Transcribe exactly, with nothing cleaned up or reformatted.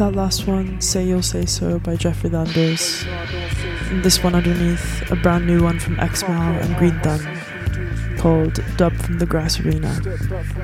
That last one, Say You'll Say So by Jeffrey Landers. And this one underneath, a brand new one from X-Mal and Green Thumb called Dub from the Grass Arena.